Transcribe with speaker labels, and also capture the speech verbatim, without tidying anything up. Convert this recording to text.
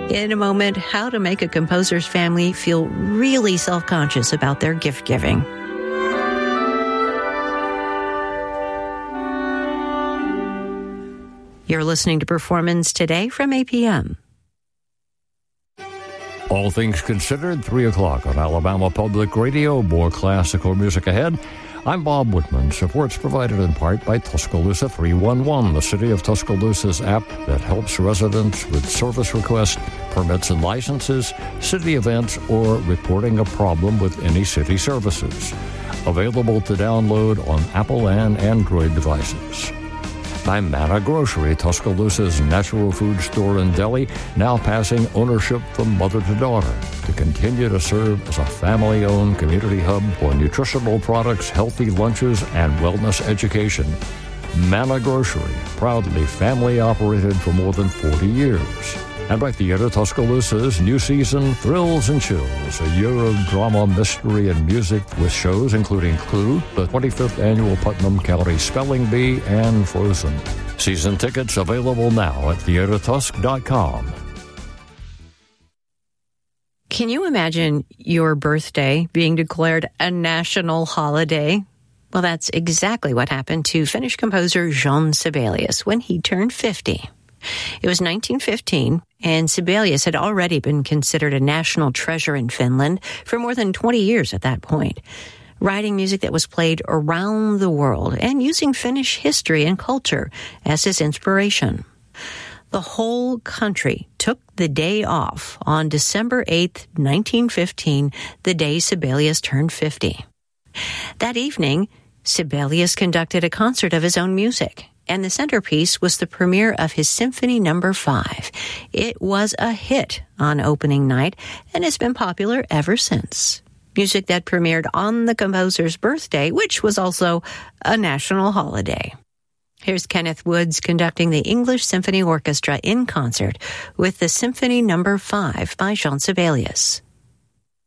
Speaker 1: In a moment, how to make a composer's family feel really self-conscious about their gift giving. You're listening to Performance Today from A P M.
Speaker 2: All things considered, three o'clock on Alabama Public Radio. More classical music ahead. I'm Bob Whitman. Support's provided in part by Tuscaloosa three one one, the City of Tuscaloosa's app that helps residents with service requests, permits and licenses, city events, or reporting a problem with any city services. Available to download on Apple and Android devices. By Manna Grocery, Tuscaloosa's natural food store and deli, now passing ownership from mother to daughter to continue to serve as a family-owned community hub for nutritional products, healthy lunches, and wellness education. Manna Grocery, proudly family-operated for more than forty years. And by Theater Tuscaloosa's new season, Thrills and Chills, a year of drama, mystery, and music with shows including Clue, the twenty-fifth Annual Putnam County Spelling Bee, and Frozen. Season tickets available now at theater tusk dot com.
Speaker 1: Can you imagine your birthday being declared a national holiday? Well, that's exactly what happened to Finnish composer Jean Sibelius when he turned fifty. It was nineteen fifteen, and Sibelius had already been considered a national treasure in Finland for more than twenty years at that point, writing music that was played around the world and using Finnish history and culture as his inspiration. The whole country took the day off on December eighth, nineteen fifteen, the day Sibelius turned fifty. That evening, Sibelius conducted a concert of his own music, and the centerpiece was the premiere of his Symphony Number five. It was a hit on opening night and has been popular ever since. Music that premiered on the composer's birthday, which was also a national holiday. Here's Kenneth Woods conducting the English Symphony Orchestra in concert with the Symphony Number five by Jean Sibelius.